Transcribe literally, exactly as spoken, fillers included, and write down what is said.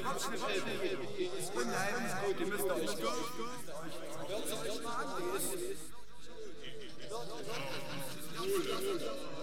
ist unheimlich gut, die müsst ihr euch gönnen. Hört sich mal an, die ist...